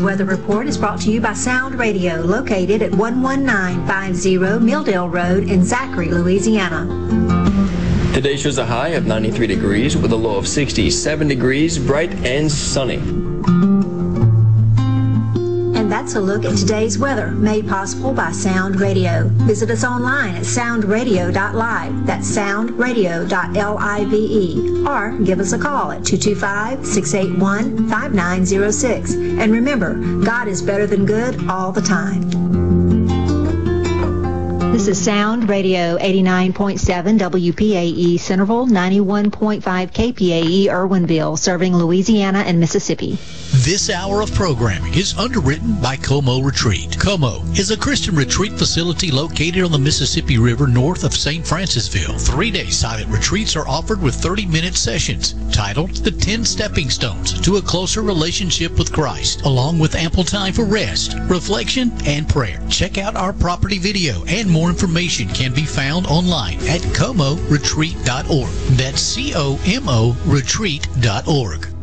weather report is brought to you by Sound Radio, located at 11950 Milldale Road in Zachary, Louisiana. Today shows a high of 93 degrees with a low of 67 degrees, bright and sunny. And that's a look at today's weather, made possible by Sound Radio. Visit us online at soundradio.live. That's soundradio.live. Or give us a call at 225-681-5906. And remember, God is better than good all the time. This is Sound Radio 89.7 WPAE Centerville, 91.5 KPAE Irwinville, serving Louisiana and Mississippi. This hour of programming is underwritten by Como Retreat. Como is a Christian retreat facility located on the Mississippi River north of St. Francisville. 3-day silent retreats are offered with 30-minute sessions titled The 10 Stepping Stones to a Closer Relationship with Christ, along with ample time for rest, reflection, and prayer. Check out our property video, and more information can be found online at comoretreat.org. That's COMO retreat.org.